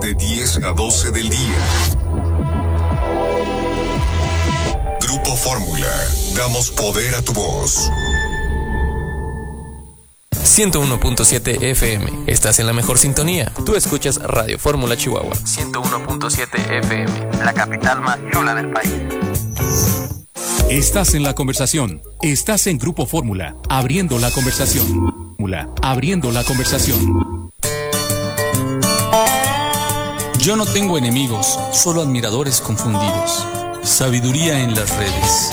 de 10 a 12 del día. Grupo Fórmula, damos poder a tu voz. 101.7 FM. Estás en la mejor sintonía. Tú escuchas Radio Fórmula Chihuahua. 101.7 FM. La capital más chula del país. Estás en la conversación. Estás en Grupo Fórmula. Abriendo la conversación. Abriendo la conversación. Yo no tengo enemigos, solo admiradores confundidos. Sabiduría en las redes.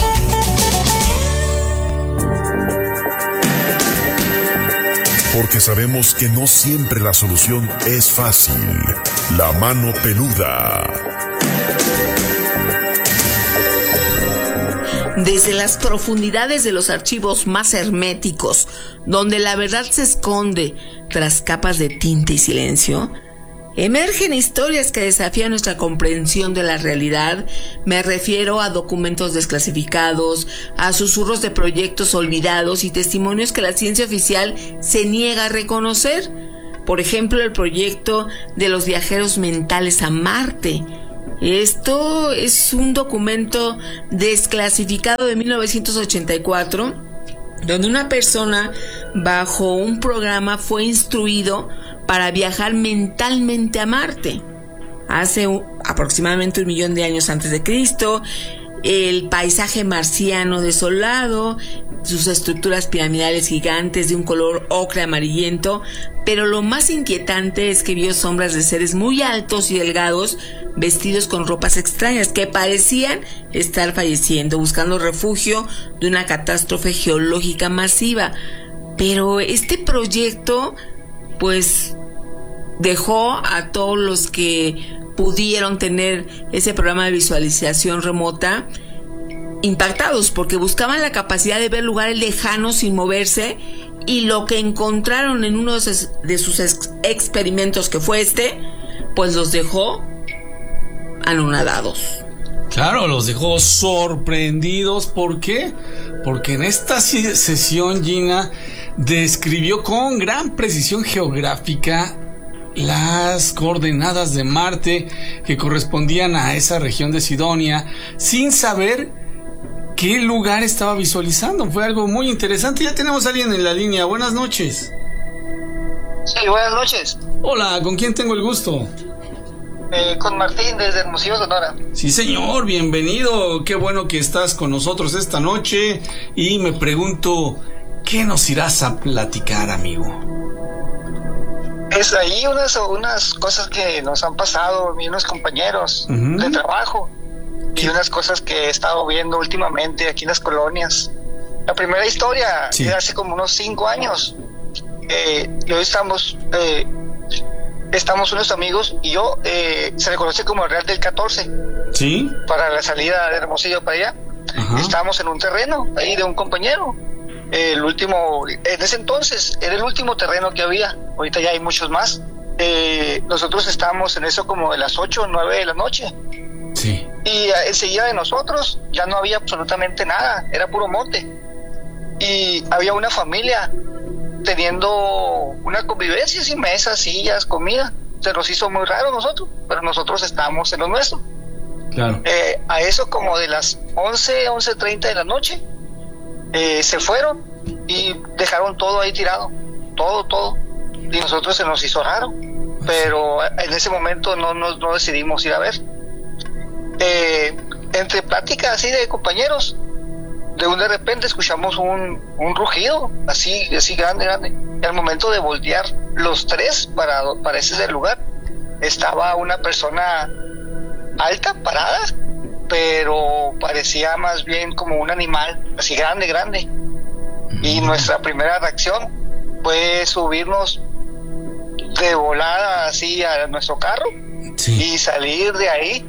Porque sabemos que no siempre la solución es fácil. La mano peluda. Desde las profundidades de los archivos más herméticos, donde la verdad se esconde tras capas de tinta y silencio, emergen historias que desafían nuestra comprensión de la realidad. Me refiero a documentos desclasificados, a susurros de proyectos olvidados y testimonios que la ciencia oficial se niega a reconocer. Por ejemplo, el proyecto de los viajeros mentales a Marte. Esto es un documento desclasificado de 1984, donde una persona bajo un programa fue instruido para viajar mentalmente a Marte. Hace aproximadamente 1 millón de años antes de Cristo, el paisaje marciano desolado, sus estructuras piramidales gigantes de un color ocre amarillento, pero lo más inquietante es que vio sombras de seres muy altos y delgados, vestidos con ropas extrañas, que parecían estar falleciendo, buscando refugio de una catástrofe geológica masiva. Pero este proyecto, pues, dejó a todos los que pudieron tener ese programa de visualización remota impactados, porque buscaban la capacidad de ver lugares lejanos sin moverse, y lo que encontraron en uno de sus experimentos, que fue pues los dejó anonadados. Claro, los dejó sorprendidos. ¿Por qué? Porque en esta sesión Gina describió con gran precisión geográfica las coordenadas de Marte que correspondían a esa región de Sidonia, sin saber qué lugar estaba visualizando. Fue algo muy interesante. Ya tenemos a alguien en la línea. Buenas noches. Sí, buenas noches. Hola, ¿con quién tengo el gusto? Con Martín, desde Hermosillo, Sonora. Sí, señor, bienvenido. Qué bueno que estás con nosotros esta noche. Y me pregunto, ¿qué nos irás a platicar, amigo? Es ahí unas cosas que nos han pasado a mí y unos compañeros de trabajo, y unas cosas que he estado viendo últimamente aquí en las colonias. La primera historia es hace como unos 5 años. Y hoy estamos unos amigos y yo, se le conoce como el Real del 14. Sí. Para la salida de Hermosillo para allá. Estábamos en un terreno ahí de un compañero. El último, en ese entonces, era el último terreno que había. Ahorita ya hay muchos más. Nosotros estábamos en eso como de las 8 o 9 de la noche. Sí. Y enseguida de nosotros ya no había absolutamente nada, era puro monte. Y había una familia teniendo una convivencia sin mesas, sillas, comida. Se nos hizo muy raro a nosotros, pero nosotros estábamos en lo nuestro. Claro. A eso como de las 11:30 de la noche, se fueron y dejaron todo ahí tirado, todo. Y nosotros se nos hizo raro, pero en ese momento no decidimos ir a ver. Entre pláticas así de compañeros, de repente escuchamos un rugido así grande. Y al momento de voltear los tres para ese lugar, estaba una persona alta, parada, pero parecía más bien como un animal, así grande. Y nuestra primera reacción fue subirnos de volada así a nuestro carro, y salir de ahí,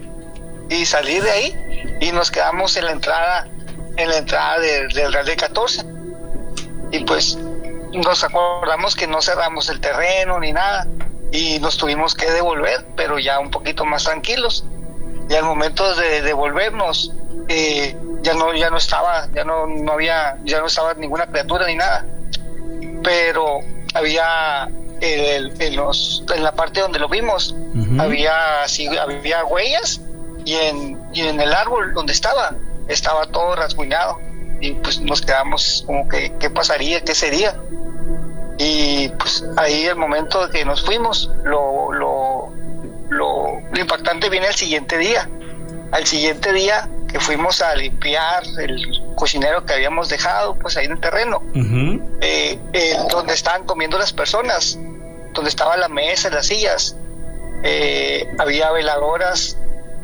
y nos quedamos en la entrada del Real de 14. Y pues nos acordamos que no cerramos el terreno ni nada, y nos tuvimos que devolver, pero ya un poquito más tranquilos. Y al momento de devolvernos, ya no estaba ninguna criatura ni nada, pero había en la parte donde lo vimos, había huellas y en el árbol donde estaba todo rasguñado, y pues nos quedamos como que qué pasaría, qué sería. Y pues ahí el momento que nos fuimos, lo impactante viene al siguiente día que fuimos a limpiar el cocinero que habíamos dejado pues ahí en el terreno, donde estaban comiendo las personas, donde estaba la mesa, las sillas, había veladoras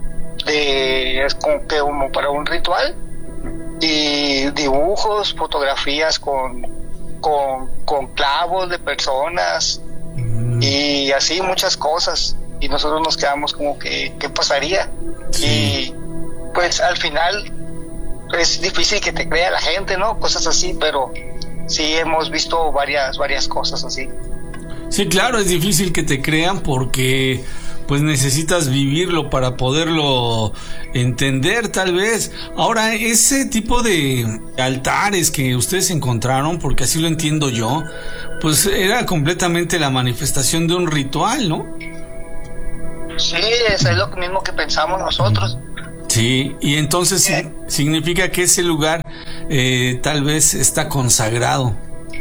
como para un ritual, y dibujos, fotografías con clavos de personas, y así muchas cosas, y nosotros nos quedamos como que qué pasaría. Sí. Y pues al final es difícil que te crea la gente, ¿no? Cosas así, pero sí hemos visto varias cosas así. Sí, claro, es difícil que te crean porque pues necesitas vivirlo para poderlo entender, tal vez. Ahora, ese tipo de altares que ustedes encontraron, porque así lo entiendo yo, pues era completamente la manifestación de un ritual, ¿no? Sí, eso es lo mismo que pensamos nosotros. Sí, y entonces significa que ese lugar tal vez está consagrado.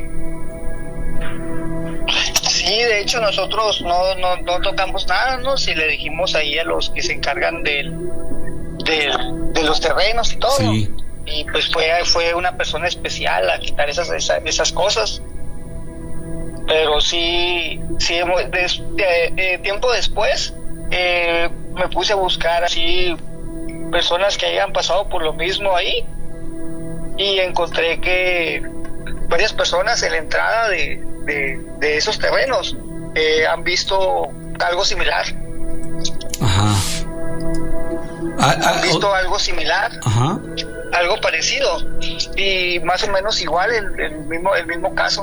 Sí, de hecho nosotros no tocamos nada, ¿no? Si le dijimos ahí a los que se encargan de los terrenos y todo. Sí. Y pues fue una persona especial a quitar esas cosas. Pero sí tiempo después me puse a buscar así personas que hayan pasado por lo mismo ahí, y encontré que varias personas en la entrada de esos terrenos han visto algo similar. Ajá. Han visto algo similar. Ajá. Algo parecido, y más o menos igual el mismo caso.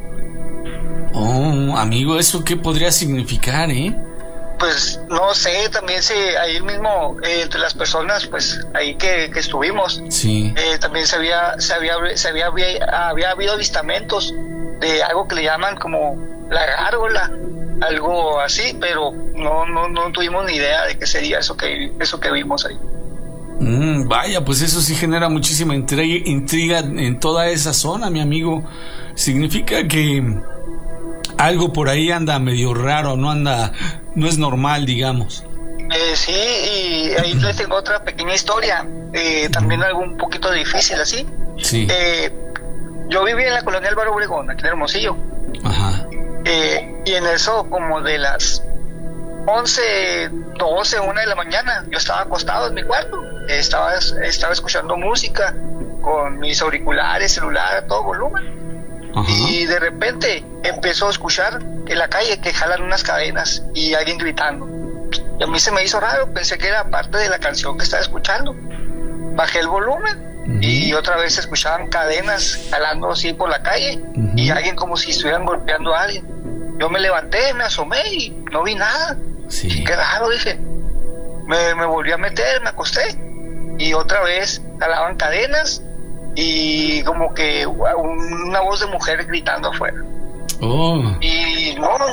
Oh, amigo, ¿eso qué podría significar, Pues no sé, también ahí mismo entre las personas pues ahí que estuvimos, sí, también había habido avistamientos de algo que le llaman como la gárgola, algo así, pero no tuvimos ni idea de qué sería eso que vimos ahí. Vaya, pues eso sí genera muchísima intriga en toda esa zona, mi amigo. Significa que algo por ahí anda medio raro, no es normal, digamos. Sí, y ahí les tengo otra pequeña historia, también algo un poquito difícil así. Sí. Yo vivía en la colonia Álvaro Obregón, aquí en Hermosillo. Ajá. Y en eso, como de las 11, 12, 1 de la mañana, yo estaba acostado en mi cuarto, estaba escuchando música con mis auriculares, celular a todo volumen. Ajá. Y de repente empezó a escuchar en la calle que jalan unas cadenas y alguien gritando. Y a mí se me hizo raro, pensé que era parte de la canción que estaba escuchando. Bajé el volumen y otra vez se escuchaban cadenas jalando así por la calle y alguien como si estuvieran golpeando a alguien. Yo me levanté, me asomé y no vi nada. Sí. Qué raro, dije. Me volví a meter, me acosté y otra vez jalaban cadenas y como que una voz de mujer gritando afuera. Oh. Y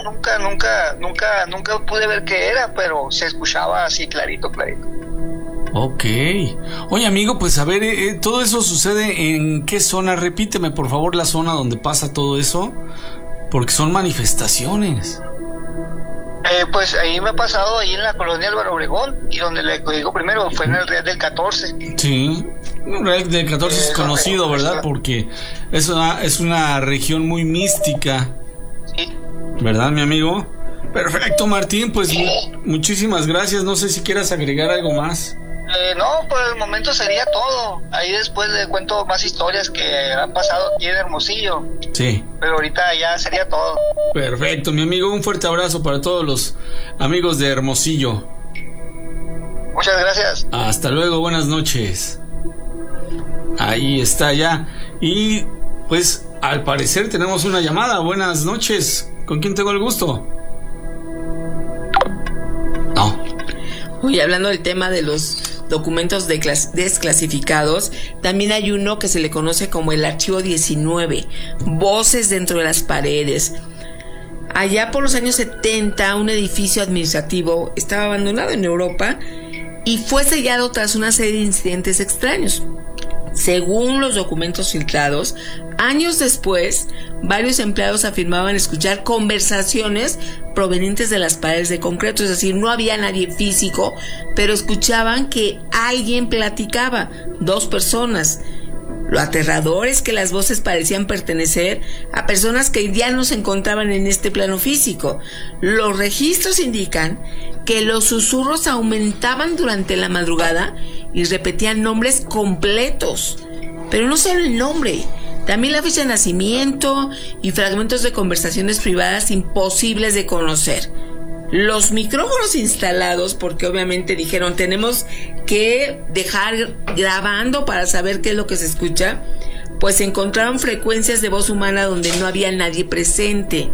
nunca pude ver qué era, pero se escuchaba así clarito. Ok. Oye, amigo, pues a ver, todo eso sucede en qué zona. Repíteme por favor la zona donde pasa todo eso, porque son manifestaciones. Pues ahí me ha pasado ahí en la colonia Álvaro Obregón, y donde le digo primero fue en el Real del 14. Sí, el Real del 14 es conocido, ¿verdad? Porque es una región muy mística. Sí. ¿Verdad, mi amigo? Perfecto, Martín, pues muchísimas gracias. No sé si quieras agregar algo más. No, por el momento sería todo. Ahí después le cuento más historias que han pasado aquí en Hermosillo. Sí. Pero ahorita ya sería todo. Perfecto, mi amigo. Un fuerte abrazo para todos los amigos de Hermosillo. Muchas gracias. Hasta luego, buenas noches. Ahí está ya. Y pues al parecer tenemos una llamada. Buenas noches. ¿Con quién tengo el gusto? No. Oye, hablando del tema de los documentos desclasificados, también hay uno que se le conoce como el Archivo 19, Voces dentro de las paredes. Allá por los años 70, un edificio administrativo estaba abandonado en Europa y fue sellado tras una serie de incidentes extraños. Según los documentos filtrados, años después, varios empleados afirmaban escuchar conversaciones provenientes de las paredes de concreto, es decir, no había nadie físico, pero escuchaban que alguien platicaba, 2 personas. Lo aterrador es que las voces parecían pertenecer a personas que ya no se encontraban en este plano físico. Los registros indican que los susurros aumentaban durante la madrugada y repetían nombres completos. Pero no solo el nombre, también la fecha de nacimiento y fragmentos de conversaciones privadas imposibles de conocer. Los micrófonos instalados, porque obviamente dijeron tenemos que dejar grabando para saber qué es lo que se escucha, pues encontraron frecuencias de voz humana donde no había nadie presente.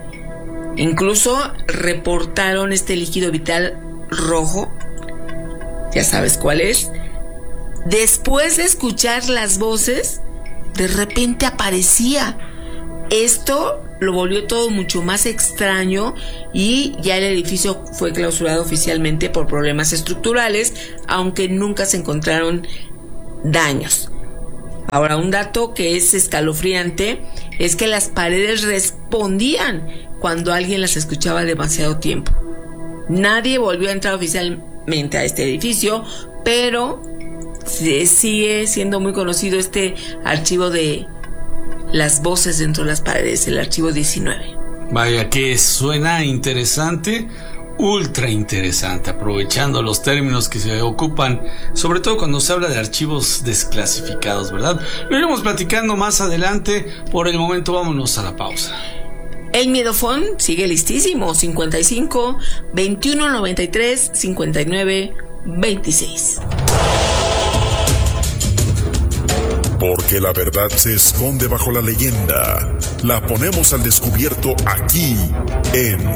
Incluso reportaron este líquido vital rojo, ya sabes cuál es. Después de escuchar las voces, de repente aparecía. Esto lo volvió todo mucho más extraño y ya el edificio fue clausurado oficialmente por problemas estructurales, aunque nunca se encontraron daños. Ahora, un dato que es escalofriante es que las paredes respondían cuando alguien las escuchaba demasiado tiempo. Nadie volvió a entrar oficialmente a este edificio, pero sigue siendo muy conocido este archivo de las voces dentro de las paredes, el archivo 19. Vaya que suena interesante, ultra interesante, aprovechando los términos que se ocupan, sobre todo cuando se habla de archivos desclasificados, ¿verdad? Lo iremos platicando más adelante. Por el momento vámonos a la pausa. El Miedofón sigue listísimo, 55 21 93 59 26. Porque la verdad se esconde bajo la leyenda. La ponemos al descubierto aquí en